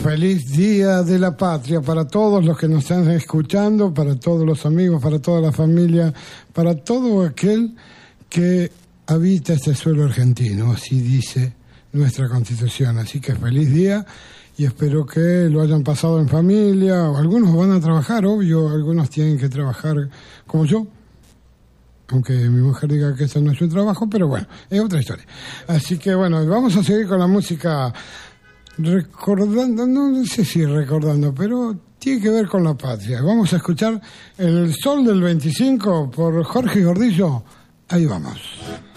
feliz Día de la Patria para todos los que nos están escuchando, para todos los amigos, para toda la familia, para todo aquel que habita este suelo argentino, así dice nuestra Constitución. Así que feliz día y espero que lo hayan pasado en familia. Algunos van a trabajar, obvio, algunos tienen que trabajar como yo. Aunque mi mujer diga que eso no es su trabajo, pero bueno, es otra historia. Así que bueno, vamos a seguir con la música recordando, no sé si recordando, pero tiene que ver con la patria. Vamos a escuchar El Sol del 25 por Jorge Gordillo. Ahí vamos.